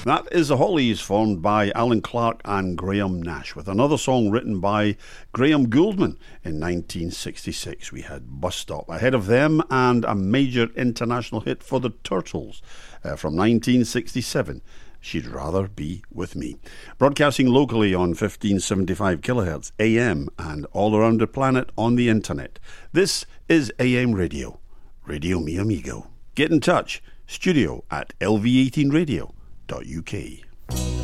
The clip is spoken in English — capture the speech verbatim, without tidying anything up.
That is the Hollies, formed by Alan Clark and Graham Nash, with another song written by Graham Gouldman in nineteen sixty-six. We had Bus Stop ahead of them, and a major international hit for the Turtles uh, from nineteen sixty-seven. She'd Rather Be With Me. Broadcasting locally on fifteen seventy-five kilohertz A M and all around the planet on the internet. This is A M Radio. Radio Mi Amigo. Get in touch. Studio at L V eighteen radio dot U K.